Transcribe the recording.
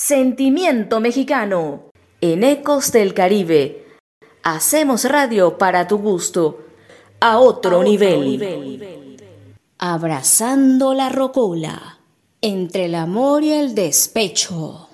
Sentimiento mexicano. En Ecos del Caribe. Hacemos radio para tu gusto. A otro nivel. Abrazando la rocola. Entre el amor y el despecho.